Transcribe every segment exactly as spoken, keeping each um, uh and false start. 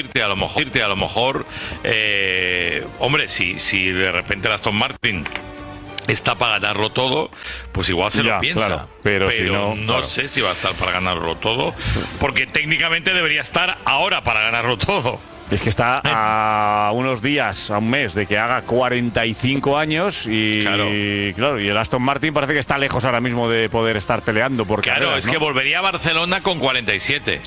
decirte a lo mejor, decirte a lo mejor, eh, hombre, si, si de repente el Aston Martin está para ganarlo todo, pues igual se ya, lo piensa. Claro, pero pero si no, no claro. sé si va a estar para ganarlo todo, porque técnicamente debería estar ahora para ganarlo todo. Es que está a unos días, a un mes de que haga cuarenta y cinco años y Claro. y, claro, y el Aston Martin parece que está lejos ahora mismo de poder estar peleando por Claro, carreras, es ¿no? que volvería a Barcelona con cuarenta y siete.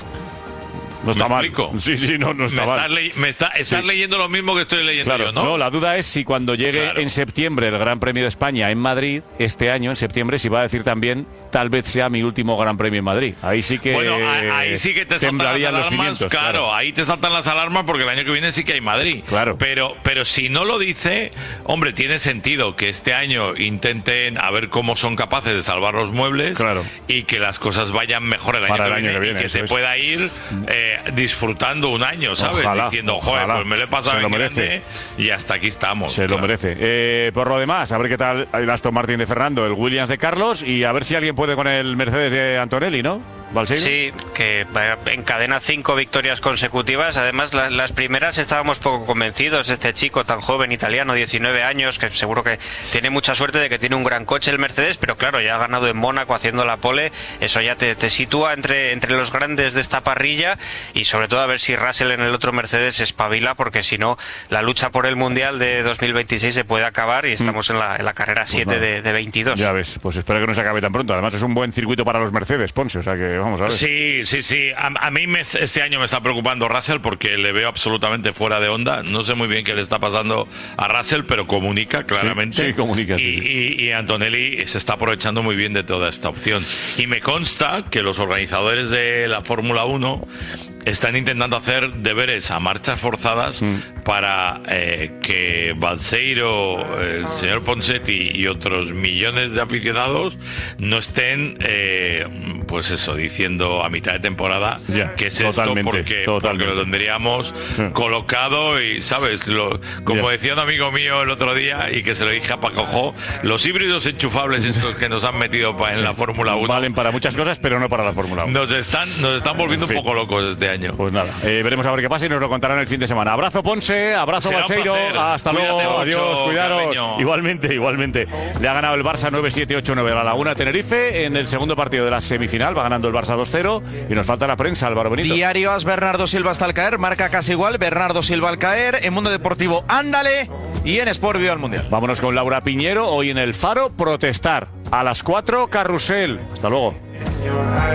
No está ¿Me mal. explico? Sí, sí, no, no está me mal. Estás, le me está, estás Sí. leyendo lo mismo que estoy leyendo Claro, yo, ¿no? no, la duda es si cuando llegue Claro. en septiembre el Gran Premio de España en Madrid, este año, en septiembre, si va a decir también, tal vez sea mi último Gran Premio en Madrid. Ahí sí que Bueno, a- ahí sí que te saltan las temblarían los alarmas, cimientos. claro, ahí te saltan las alarmas porque el año que viene sí que hay Madrid. Claro. Pero, pero si no lo dice, hombre, tiene sentido que este año intenten a ver cómo son capaces de salvar los muebles Claro. y que las cosas vayan mejor el año, Para que, el año viene, que viene, y que eso se es. pueda ir eh, disfrutando un año, ¿sabes? Ojalá, Diciendo, joder, ojalá. pues me lo he pasado Se lo en merece. grande y hasta aquí estamos. Se lo claro. merece. Eh, por lo demás, a ver qué tal el Aston Martin de Fernando, el Williams de Carlos y a ver si alguien puede con el Mercedes de Antonelli, ¿no? ¿Balseiro? Sí, que eh, encadena cinco victorias consecutivas. Además, la, las primeras estábamos poco convencidos. Este chico tan joven, italiano, diecinueve años, que seguro que tiene mucha suerte de que tiene un gran coche el Mercedes, pero claro, ya ha ganado en Mónaco haciendo la pole. Eso ya te, te sitúa entre, entre los grandes de esta parrilla y sobre todo a ver si Russell en el otro Mercedes espabila, porque si no, la lucha por el Mundial de dos mil veintiséis se puede acabar y estamos en, la, en la carrera siete nada. de, de veintidós. Ya ves, pues espero que no se acabe tan pronto. Además es un buen circuito para los Mercedes, Ponce, o sea que vamos a ver. Sí, sí, sí. A, a mí me, este año me está preocupando Russell porque le veo absolutamente fuera de onda. No sé muy bien qué le está pasando a Russell, pero comunica claramente. Sí, sí, comunica, Y, sí. y, y Antonelli se está aprovechando muy bien de toda esta opción. Y me consta que los organizadores de la Fórmula uno están intentando hacer deberes a marchas forzadas Mm. para eh, que Balseiro, el señor Ponsetti y otros millones de aficionados no estén, eh, pues eso, diciendo a mitad de temporada Ya, que es totalmente, esto porque, totalmente. porque lo tendríamos Sí. colocado y, ¿sabes? Lo, como Ya. decía un amigo mío el otro día y que se lo dije a Paco Jo, los híbridos enchufables estos que nos han metido pa- en la Fórmula uno Valen para muchas cosas, pero no para la Fórmula uno. nos están, nos están volviendo En fin. un poco locos este año. Pues nada, eh, veremos a ver qué pasa y nos lo contarán el fin de semana. Abrazo Ponce, abrazo Será un Balseiro, placer. hasta Cuídate luego, mucho, adiós, cuidaros. Carreño. Igualmente, igualmente. Le ha ganado el Barça nueve siete ocho nueve a la Laguna Tenerife en el segundo partido de la semifinal, va ganando el Barça dos cero y nos falta la prensa, Álvaro Benito. Diario As, Bernardo Silva hasta el caer, marca casi igual, Bernardo Silva al caer, en Mundo Deportivo, ándale, y en Sport Viva el Mundial. Vámonos con Laura Piñero, hoy en el Faro, protestar. A las cuatro, Carrusel. Hasta luego.